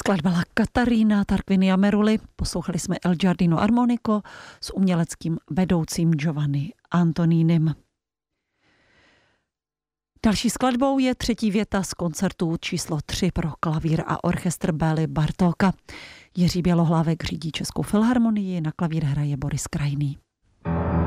Skladba La Catarina Tarquinia Merulli. Poslouchali jsme El Giardino Armonico s uměleckým vedoucím Giovanni Antonínem. Další skladbou je třetí věta z koncertu číslo 3 pro klavír a orchestr Bély Bartóka. Jiří Bělohlávek řídí Českou filharmonii, na klavír hraje Boris Krajný.